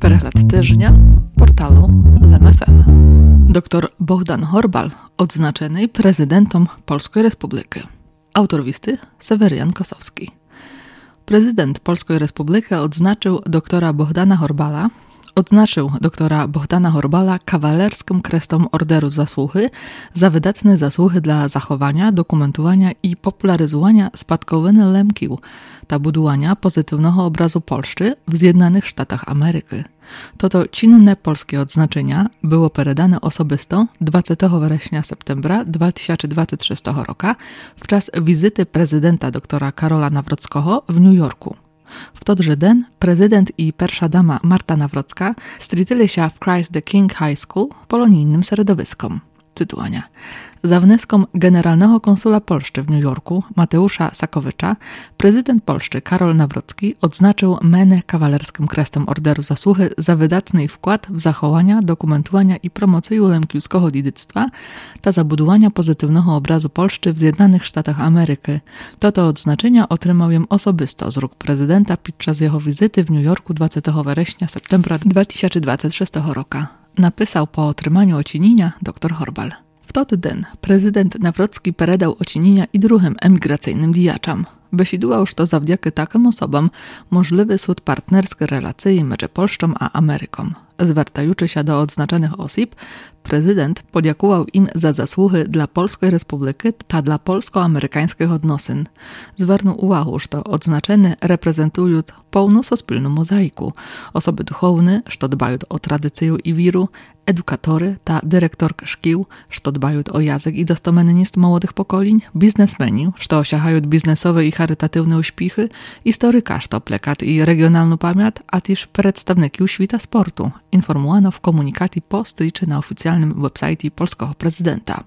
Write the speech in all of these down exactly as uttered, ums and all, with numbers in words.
Prehlad tygodnia portalu L M F M. Doktor Bohdan Horbal odznaczony prezydentom Polskiej Republiki. Autor listy Sewerian Kosowski. Prezydent Polskiej Republiki odznaczył doktora Bohdana Horbala Odznaczył doktora Bohdana Horbala kawalerską krestom Orderu Zasługi za wydatne zasługi dla zachowania, dokumentowania i popularyzowania spadkowiny Lemkił ta budowania pozytywnego obrazu Polszczy w Zjednionych Sztatach Ameryki. Toto czynne polskie odznaczenia było peredane osobisto dwudziestego września septembra dwa tysiące dwudziestego szóstego roku w czas wizyty prezydenta doktora Karola Nawrockiego w New Yorku. W todże den prezydent i pierwsza dama Marta Nawrocka strytyli się w Christ the King High School polonijnym środowiskom. Cytowania. Za wnioskiem generalnego konsula Polszczy w New Yorku Mateusza Sakowicza prezydent Polszczy Karol Nawrocki odznaczył menę kawalerskim krestem Orderu Zasługi za wydatny wkład w zachowania, dokumentowania i promocję lemkiewskiego dziedzictwa ta zabudowania pozytywnego obrazu Polszczy w Zjednionych Sztatach Ameryki. Toto odznaczenia otrzymał jem osobisto z rąk prezydenta podczas jego wizyty w New Yorku dwudziestego września septembra dwa tysiące dwudziestego szóstego roku. Napisał po otrzymaniu ocinienia dr Horbal. W tot den prezydent Nawrocki peredał ocinienia i drugim emigracyjnym diaczom. Besiduła już to zawdzięki takim osobom możliwy sud partnerskiej relacji między Polską a Ameryką. Zwracając się do odznaczonych osób, prezydent podziękował im za zasługi dla Polskiej Republiki ta dla polsko-amerykańskich odnosyn. Zwrócił uwagę, że to odznaczeni reprezentują pełną sospólną mozaiku. Osoby duchowne, które dbają o tradycję i wiru, edukatory ta dyrektorki szkół, które dbają o język i dostomennictwo młodych pokoleń, biznesmeni, które osiągają biznesowe i charytatywne uśpichy, historyka, które plekat i regionalną pamięć, a też przedstawniki świata sportu, informowano w komunikacie post czy na oficjalnym websajcie polskiego prezydenta.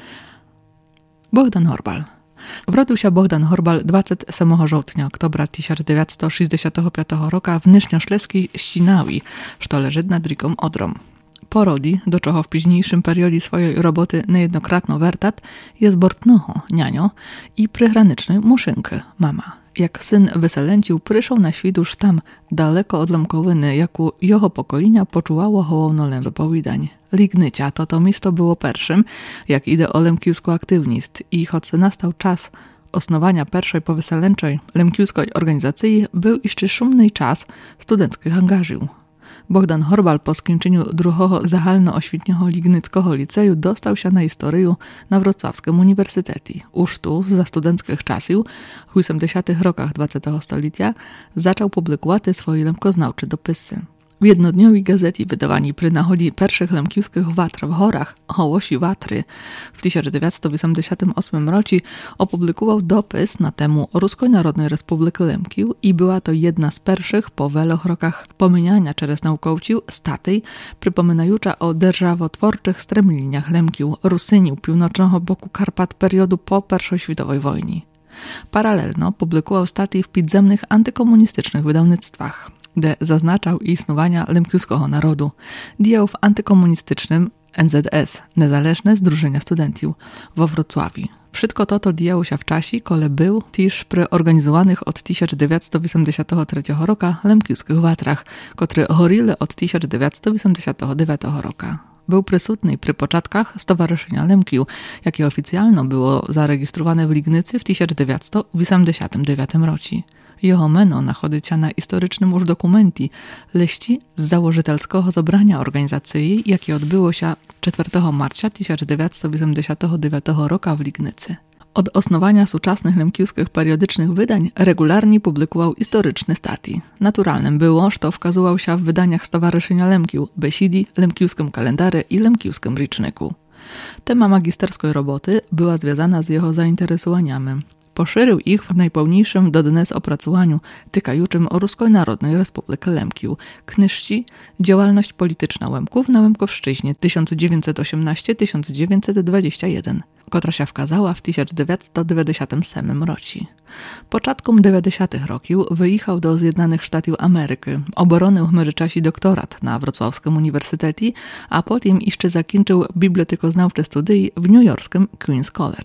Bohdan Horbal. Wrodził się Bohdan Horbal dwudziestego ósmego września oktobra tysiąc dziewięćset sześćdziesiątego piątego roku w Nysznioszleskiej Ścinawi, co leży nad rzeką Odrą. Porodi, do czego w późniejszym periodzie swojej roboty niejednokrotnie wertat, jest bortnoho, nianio i przygranicznej muszynky, mama. Jak syn wyselęcił, przyszł na świat już tam, daleko od Lemkowiny, jaku jego pokolenia poczuwało hołowno zapowiadań. Lignycia to to miasto było pierwszym, jak idę o lemkiewską aktywność i choć nastał czas osnowania pierwszej powyselęczej lemkiewskiej organizacji, był jeszcze szumny czas studenckich angażów. Bohdan Horbal po skończeniu drugiego zahalno-oświetniego Lignyckiego liceju dostał się na historię na Wrocławskim Uniwersytecie. Już tu, za studenckich czasów, w osiemdziesiątych rokach dwudziestego stulecia, zaczął publikować swoje lemkoznawcze dopisy. W jednodniowej gazecie wydawani przy nachodzie pierwszych lemkiewskich watr w Horach, Hołosi Watry, w tysiąc dziewięćset osiemdziesiątym ósmym roku opublikował dopis na temat Ruskiej Narodnej Republiki Lemkił i była to jedna z pierwszych po wielu rokach pomieniania przez naukowców statej przypominająca o dzierżawotwórczych stremliniach Lemkił, Rusynił, północnego boku Karpat periodu po pierwszej światowej wojnie. Paralelno publikował staty w podzemnych antykomunistycznych wydawnictwach, gdzie zaznaczał istnienia lemkiewskiego narodu. Działał w antykomunistycznym N Z S, Niezależne Zdrużenia Studentów, we Wrocławiu. Wszystko to to działo się w czasie, kiedy był też przy organizowanych od tysiąc dziewięćset osiemdziesiątego trzeciego roku lemkiewskich watrach, które horili od tysiąc dziewięćset osiemdziesiątego dziewiątego roku. Był przysutny przy początkach Stowarzyszenia Lemkił, jakie oficjalnie było zarejestrowane w Lignycy w tysiąc dziewięćset osiemdziesiątym dziewiątym roku. Jego meno nachodzicia na historycznym już dokumencie liści z założytelskiego zebrania organizacji, jakie odbyło się czwartego marca tysiąc dziewięćset osiemdziesiątego dziewiątego roku w Lignycy. Od osnowania współczesnych lemkiewskich periodycznych wydań regularnie publikował historyczne staty. Naturalnym było, że wkazywał się w wydaniach Stowarzyszenia Lemkił, Besidi, Lemkiewskim Kalendarze i Lemkiewskim Liczniku. Tema magisterskiej roboty była związana z jego zainteresowaniami. Poszerzył ich w najpełniejszym do dnes opracowaniu tykającym o Ruskiej Narodnej Republiki Lemkił, knyżci Działalność polityczna Łemków na Łemkowszczyźnie tysiąc dziewięćset osiemnaście do tysiąc dziewięćset dwadzieścia jeden, która się wkazała w tysiąc dziewięćset dziewięćdziesiątym ósmym roku. Początkiem dziewięćdziesiątych roków wyjechał do Zjednionych Sztatów Ameryki, obronił w międzyczasie doktorat na Wrocławskim Uniwersytecie, a potem jeszcze zakończył bibliotekoznawcze studia w newyorskim Queen's College.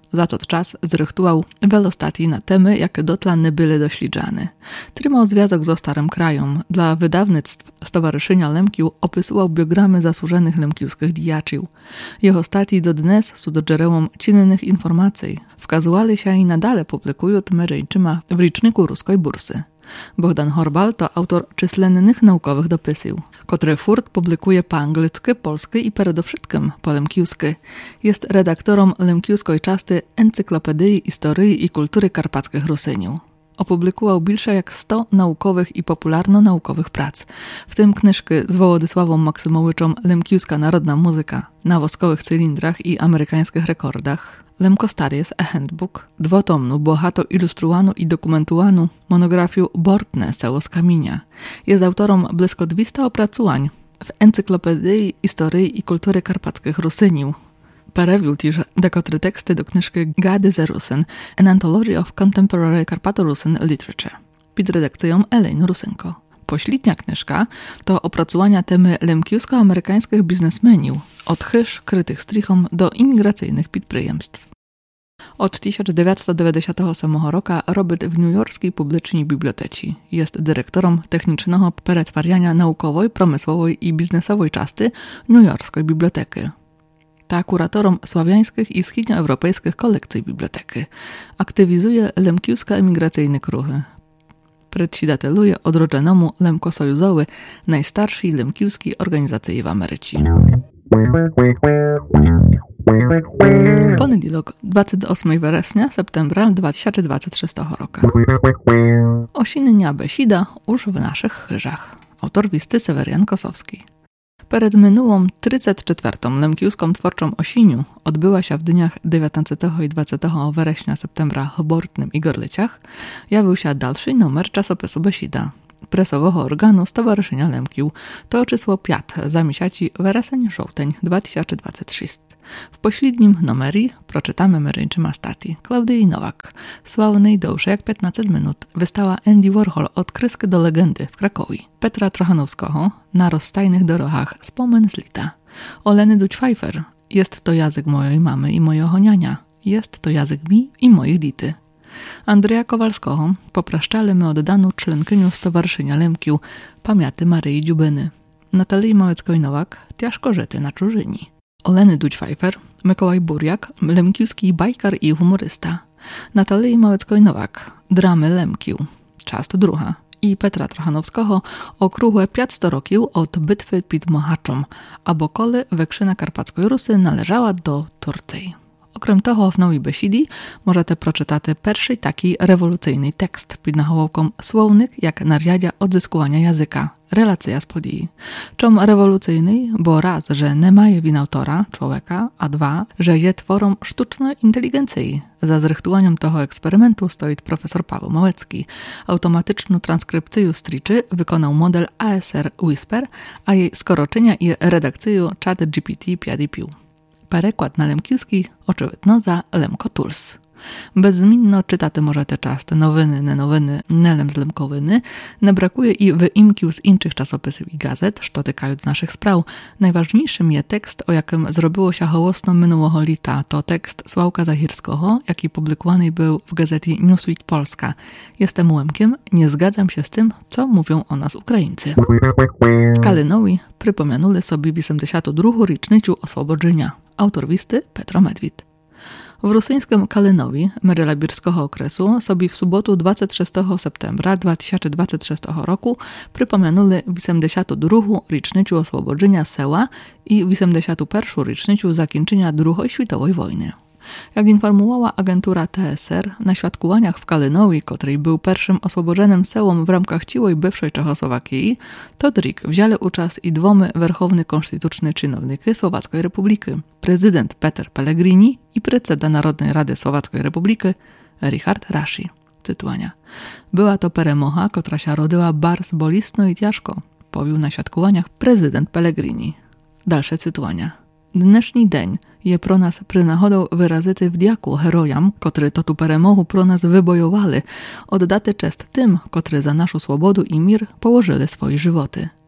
Za to czas zrychtował wiele na temy, jak dotlany byli dośliczane. Trzymał związek z starym krajem. Dla wydawnictw Stowarzyszenia Lemkił opisywał biogramy zasłużonych lemkiłskich diaczył. Jego stati do dnes są dodzierełom czynnych informacji. Wkazywali się i nadal publikują meryjczyma w liczniku ruskiej bursy. Bohdan Horbal to autor czyslennych naukowych dopisów, które furt publikuje po angielsku, polsku i przede wszystkim po lemkiłsku. Jest redaktorem lemkiłskiej czasty Encyklopedii Historii i Kultury Karpackich Rusyniów. Opublikował więcej jak sto naukowych i popularno-naukowych prac, w tym książki z Wołodysławą Maksymowiczem Lemkiłska narodna muzyka na woskowych cylindrach i amerykańskich rekordach, Lemkostaries a Handbook, dwotomnu, bohato ilustrowanu i dokumentowanu monografię Bortne seło z kamienia. Jest autorem blisko dwieście opracowań w Encyklopedii Historii i Kultury Karpackich Rusyniów. Perewił też dekotry teksty do książki Gady ze Rusyn, An Anthology of Contemporary Karpato-Rusin Literature, pod redakcją Elaine Rusenko. Poślitnia książka to opracowania temy lemkiusko-amerykańskich biznesmenów, od chyż krytych strichom do imigracyjnych підприємств. Od tysiąc dziewięćset dziewięćdziesiątego ósmego roku robi w newyorskiej publicznej bibliotece. Jest dyrektorem technicznego przetwarzania naukowej, promysłowej i biznesowej czasty newyorskiej biblioteki. Ta kuratorem sławiańskich i wschodnioeuropejskich kolekcji biblioteki. Aktywizuje lemkiusko-emigracyjne kruchy. Председателuje odrodzonemu Lemko-Sojuzowy, najstarszej lemkiłskiej organizacji w Ameryce. Poniedziałek dwudziestego ósmego września septembra dwa tysiące dwudziestego szóstego roku. Osiennia besida już w naszych chyżach. Autor listy Sewerian Kosowski. Przed minulą trzydziestą czwartą lemkiłską twórczą osienią odbyła się w dniach dziewiętnastego i dwudziestego września septembra w Bortnym i Gorlicach, jawił się dalszy numer czasopisu Besida, presowego organu Stowarzyszenia Lemkił. To czysło piąte za miesiąci wrzesień-żółteń dwa tysiące dwudziesty szósty. W pośrednim numerii proczytamy meryńczyma stati Klaudii Nowak, sławnej dłużej jak piętnaście minut, wystała Andy Warhol od kreski do legendy w Krakowie, Petra Trochanowskiego na rozstajnych dorogach Spomen z lita, Oleny Duć-Pfeiffer, jest to język mojej mamy i mojego niania, jest to język mi i moich dity. Andrzeja Kowalskiego popraszczali my oddanu członkyniu Stowarzyszenia Lemkił, pamięty Maryi Dziubyny. Natalii Małeckiej-Nowak, ciężko żyty na czużyni. Oleny Duć-Pfeiffer, Mikołaj Burjak, lemkiłski bajkar i humorysta. Natalii Małeckiej-Nowak, dramy Lemkił, często druga. I Petra Trochanowskiego okrągłe pięćset roków od bitwy pod Mohaczem, a bokole Wekrzyna Karpackiej Rusy należała do Turcji. Okrem toho w Nowej Besidi możecie przeczytać pierwszy taki rewolucyjny tekst pod nachołowką słownych jak narzędzia odzyskiwania języka, relacja z podii. Czom rewolucyjny, bo raz, że nie ma je win autora, człowieka, a dwa, że je tworom sztucznej inteligencji. Za zrychtowaniem tego eksperymentu stoi profesor Paweł Małecki. Automatyczną transkrypcję striczy wykonał model A S R Whisper, a jej skoroczenia i redakcję Chat G P T pięć. Perekład na lemkiłski oczywidno za Lemko Tools. Bezzmienno czytaty możecie często nowiny, ne nowiny, nelem z lemkowyny. Nie brakuje i wyimkił z innych czasopisów i gazet, co tykają naszych spraw. Najważniejszym jest tekst, o jakim zrobiło się hołosno minionego lita. To tekst Sławka Zachirskiego, jaki publikowany był w gazecie Newsweek Polska. Jestem Łemkiem, nie zgadzam się z tym, co mówią o nas Ukraińcy. W Kalynowi przypomenuli sobie osiemdziesiątą drugą rocznicę oswobodzenia. Autor listy Petro Medwid. W rosyjskim Kalynowi, merylabirskiego okresu, sobie w sobotę dwudziestego szóstego septembra dwa tysiące dwudziestego szóstego roku przypomenuli osiemdziesiątą drugą rocznicę oswobodzenia seła i osiemdziesiątą pierwszą rocznicę zakończenia drugiej światowej wojny. Jak informowała agentura T S R, na świadkowaniach w Kalynowi, który był pierwszym oswobodzonym sełom w ramach ciłej bywszej Czechosłowakii, to drik wzięli udział i dwomy werchowny konstytuczny czynowniki Słowackiej Republiki, prezydent Peter Pellegrini i prezydent Narodnej Rady Słowackiej Republiki Richard Rashi. Cytowania. Była to peremocha, która się rodziła bardzo bolesno i ciężko, powił na świadkowaniach prezydent Pellegrini. Dalsze cytowania. Dnešní dzień je pro nas przynachodą wyrazyty wdzięku herojam, którzy to tu peremohu pro nas wybojowali, oddate czest tym, którzy za naszą swobodę i mir położyli swoje żywoty.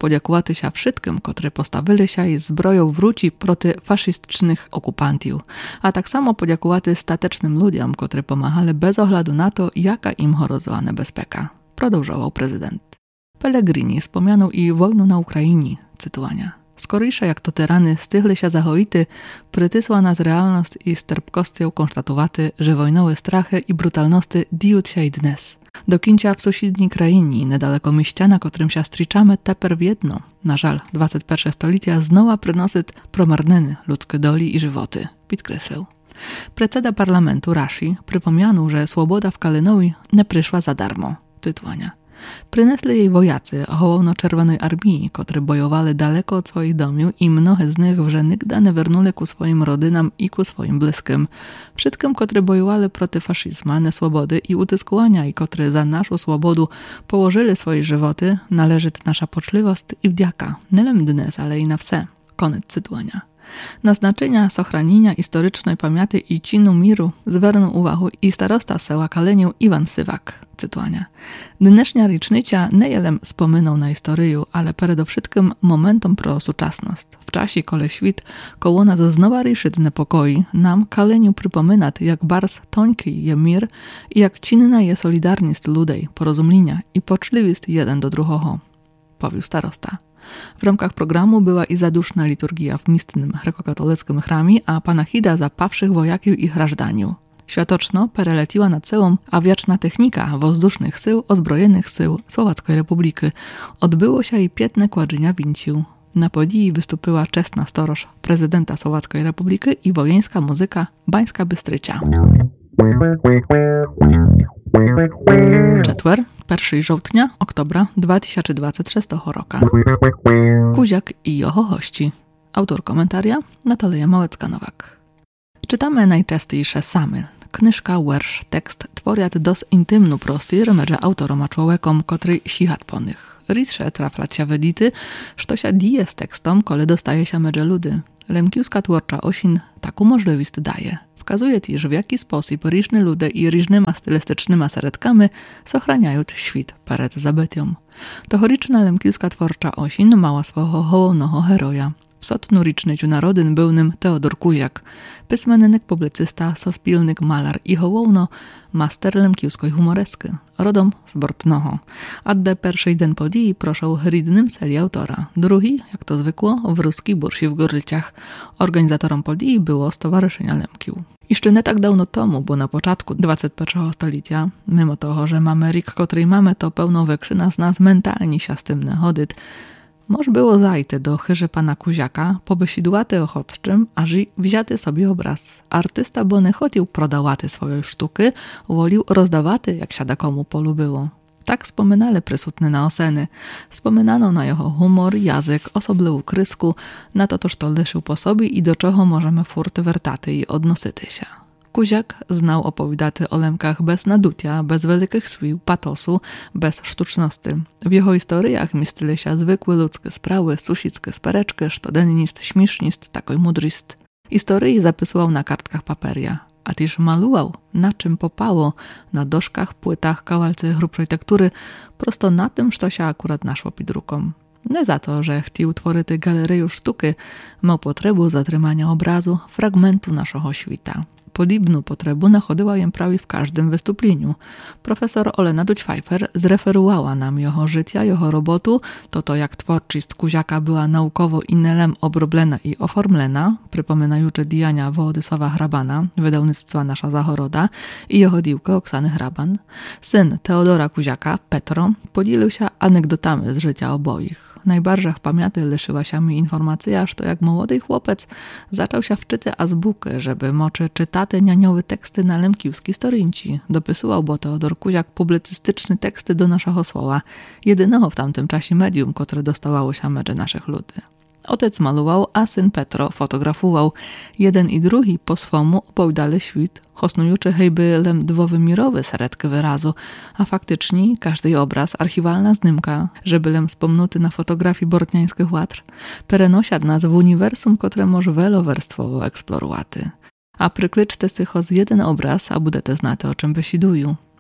podякувати ся všetkým, котрі поставилися із зброєю в руці проти фашистичних окупантів, а так само подякувати статечним людям, котрі помагали без огляду на то, яка їм грозила небезпека, продовжував президент. Pellegrini wspomniał i wojnu na Ukrainie, cytowania. Скоріше, як то тирани стиглися загоїти, притисла нас реальність і з терпкостю констатувати, що війнові страхи і брутальності діються й днес. До кінця в сусідній країні, недалеко місця, на котрим się зустрічamy тепер єдно. На жаль, двадцять перше століття знову приносить промарнені людські долі і животи, підкреслив. Predseda parlamentu Rashi przypomniano, że swoboda w Kalinowi nie przyszła za darmo. Cytowania. Przynesli jej wojacy hołowno-czerwonej armii, którzy bojowali daleko od swoich domów i mnohe z nich вже nigdy nie wernuli ku swoim rodynam i ku swoim bliskim. Wszystkim, którzy bojowali proti faszyzmu, nieswobody i utyskuwania i którzy za naszą swobodu położyli swoje żywoty, należy nasza poczliwość i wdzięka, nie tylko dnes, ale i na wse. Koniec cytowania. Na znaczenia sochranienia historycznej pamięci i czynu miru zwrócił uwagę i starosta sela Kaleniów Iwan Sywak. Cytowania. Dnešnia rocznica nie jelem spominał na historię, ale przede wszystkim momentom pro współczesność. W czasie, kole świat koło nas znowu ryszyć niepokoi, nam Kaleniu przypomina, jak bardzo tońki je mir i jak czynna je solidarność ludzi, porozumienia i poczliwość jeden do drugiego, powił starosta. W ramach programu była i zaduszna liturgia w mistnym grekokatolickim chramie, a panachida za pawszych wojaków i hrażdaniu. Światoczno pereleciła na całą awiaczna technika wozdusznych sił ozbrojenych sił Słowackiej Republiki. Odbyło się i piętne kładzienia wincił. Na podii wystąpiła czesna storoż prezydenta Słowackiej Republiki i wojeńska muzyka Bańska Bystrycia. Четвер, перший жовтня, октября две тисячі двадцять шостого року. Kuziak i jego gości. Autor komentarza Natalia Małecka-Nowak. Czytamy najczęstejsze samy. Knyżka, wersz, tekst tworять dos intymnu prosty, medze autorom a człowiekom, który sihat po nich. Ridsze traflać się wedity, što się dzieje z tekstom, kole dostaje się medze ludy. Lemkiuska twórcza osin taką możliwość daje. Wskazuje też, w jaki sposób różne ludy i różnymi stylistycznymi seredkami sochraniają świat przed zabitią. Tohoryczna lemkiuska twórcza osin mała swojego hołownego heroja. W sotnu ricznyciu narodyn był nim Teodor Kuziak, pismennik, publicysta, sospilnik, malar i hołowno master lemkiuskiej humoreski, rodom z Bortnoho. A de pierwszej den podii proszą rydnym seli autora, drugi, jak to zwykło, w ruskiej bursi w Gorlicach. Organizatorom podii było Stowarzyszenia Lemkił. Jeszcze nie tak dawno temu, bo na początku dwudziestego pierwszego stulecia, mimo toho, że mamy rik, który mamy, to pełno wykrzyna z nas mentalni siastymny chodyt, Moż było zajte do chyży pana Kuziaka, pobesidłaty ochotczym, aż i wzięty sobie obraz. Artysta, bo nie chodził prodawaty swoje sztuki, wolił rozdawaty, jak siada komu polubiło. Tak wspominali prysutny na oseny. Wspominano na jego humor, język, osobliwą krysku, na to, toż to leszył po sobie i do czego możemy furty wertaty i odnosyty się. Kuziak znał opowiadaty o lemkach bez nadutia, bez wielkich słów, patosu, bez sztuczności. W jego historiach mieściły się zwykłe ludzkie sprawy, susickie spereczki, sztodennist, śmiesznist, takoj mudryst. Historii zapisywał na kartkach paperia, a też maluwał, na czym popało, na doszkach, płytach, kawalce grubszej tektury, prosto na tym, co się akurat naszło pod ruką. Nie za to, że chciał tworzyć galerię sztuki, miał potrzebę zatrzymania obrazu, fragmentu naszego świata. Podobną potrzebę nachodziła ją prawie w każdym wystąpieniu. Profesor Olena Duć-Pfeiffer zreferowała nam jego życia, jego robotu, to to jak twórczość Kuziaka była naukowo i nelem obroblena i oformlena, przypominajući diania Wołodysława Hrabana, wydawnictwa Nasza Zachoroda, i jego dziewkę Oksany Hraban. Syn Teodora Kuziaka, Petro, podzielił się anegdotami z życia oboich. Najbardziej w pamięci leszyła się mi informacja, że to jak młody chłopiec zaczął się wczyty azbuki, żeby moczy czytaty nianiowe teksty na lemkiwski storynci. Dopisywał bo Teodor Kuziak publicystyczne teksty do naszego słowa, jedynego w tamtym czasie medium, które dostawało się medze naszych ludzi. Otec malował, a syn Petro fotografował. Jeden i drugi po swomu opowiadali świt, hosnujuczy hejby lem dwowymirowy seredkę wyrazu, a faktycznie każdy obraz, archiwalna znymka, żeby lem wspomnuty na fotografii bortniańskich łatr, perenosiad nas w uniwersum, które może wielowerstwowo eksplorowaty. A prykliczte sycho z jeden obraz, a budete znate o czym besiduju.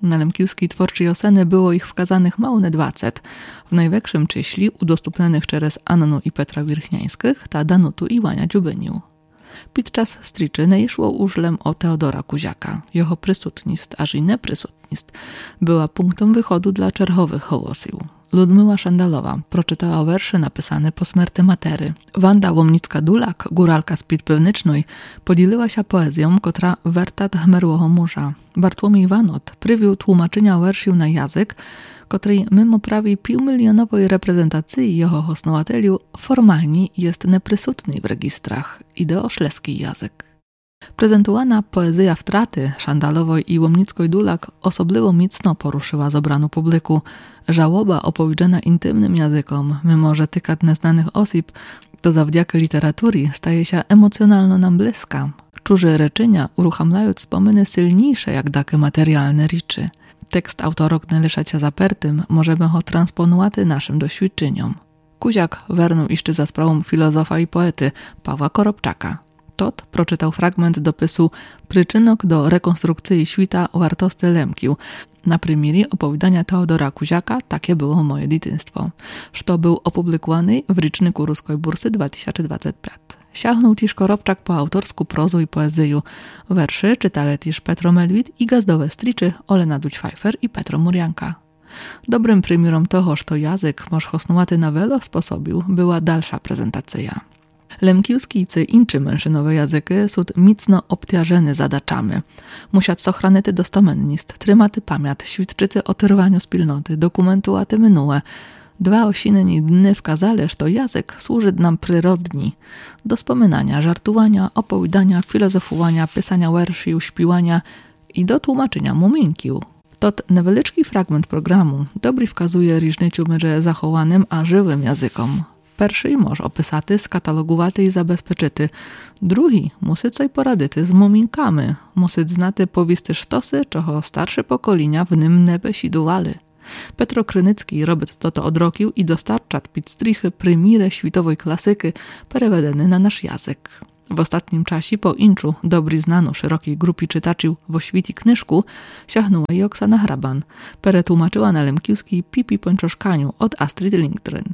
Na lemkiewskiej twórczej oseny było ich wkazanych mało dwacet. W największym czyśli udostępnionych przez Annu i Petra Wirchniańskich, ta Danutu i Łania Dziubyniu. Podczas striczyny szło użlem o Teodora Kuziaka. Jeho prysutnist, aż i neprysutnist, była punktem wychodu dla czerwowych hołosił. Ludmyła Szandalowa proczytała wersze napisane po śmierci matery. Wanda Łomnicka-Dulak, góralka z Piwnicznej, podzieliła się poezją, która wertat hmerłoho murza. Bartłomiej Wanot przywiół tłumaczenia wersił na język, który mimo prawie półmilionowej reprezentacji jego hosnowateliu formalnie jest neprysutny w registrach. Ide o szleski język. Prezentowana poezja wtraty Szandalowej i Łomnickiej-Dulak osobliwo mocno poruszyła zobraną publiku. Żałoba opowiedziana intymnym językom, mimo że tykat neznanych osób, to zawdzięki literatury staje się emocjonalno nam bliska. Czuże reczenia uruchamiają wspominy silniejsze jak takie materialne rzeczy. Tekst autorok nie leża się zapertym, możemy go transponować naszym doświadczeniom. Kuziak wernął jeszcze za sprawą filozofa i poety Pawła Koropczaka. Tot proczytał fragment dopisu Przyczynok do rekonstrukcji świta wartosty Lemkił. Na premierie opowiadania Teodora Kuziaka Takie było moje dzieciństwo, što był opublikowany w Ryczniku Ruskiej Bursy dwa tysiące dwudziesty piąty. Sięgnął też Koropczak po autorsku prozu i poezję. Werszy czytali też Petro Medwid i gazdowe striczy Olena Duć-Pfeiffer i Petro Murianka. Dobrym premierem toho, że język może hosnowaty na wiele sposobił, była dalsza prezentacja. Lemkiewski i inne mężczyznowe języki są mocno obciążone zadaczami. Muszą ochraniać dostomennist, trzymać pamięć, świadczyć o trwaniu wspólnoty, dokumentować minule. Dwa osinne dni wkazali, że język służy nam przyrodni, do wspominania, żartowania, opowiadania, filozofowania, pisania werszy, śpiewania i do tłumaczenia muminkił. Tot niewielki fragment programu dobry wskazuje różnicę między zachowanym a żywym językom. Pierwszy może opisaty, skatalogowaty i zabezpieczyty. Drugi musi coś poradyty z muminkami. Musi znać powisty sztosy, czego starsze pokolenia w nim nie besidowali. Petro Krynycki robi to, to odrokił i dostarcza pід strichy premierę światowej klasyki przewiedzony na nasz język. W ostatnim czasie po inczu dobry znano szerokiej grupie czytaczy w oświeci knyżku sięgnęła i Oksana Hraban. Przetłumaczyła na lemkiewski Pipi Pończoszkaniu od Astrid Lindgren.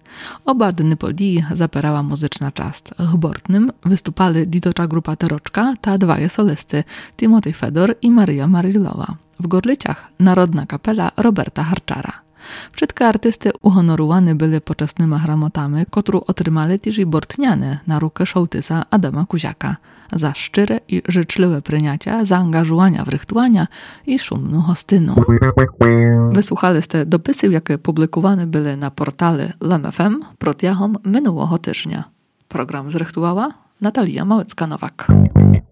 Oba dni podii zapierała muzyczna część. W Bortnym wystupali ditocza grupa Teroczka, ta dwaje solisty, Timotej Fedor i Maryja Marylowa. W Gorlyciach narodna kapela Roberta Harczara. Wszystkie artysty uhonorowane byli poczesnymi gramotami, którą otrzymali też i bortniane na rukę sołtysa Adama Kuziaka za szczere i życzliwe przyjęcia, zaangażowania w rychtowania i szumną hostyną. Wysłuchali ste dopisy, jakie publikowane były na portale Lem F M protiahom minionego tygodnia. Program zrychtowała Natalia Małecka-Nowak.